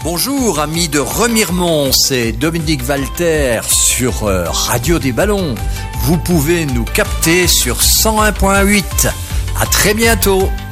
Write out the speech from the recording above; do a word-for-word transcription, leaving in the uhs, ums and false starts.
Bonjour amis de Remiremont, c'est Dominique Walter sur euh, Radio des Ballons. Vous pouvez nous capter sur cent un virgule huit. À très bientôt.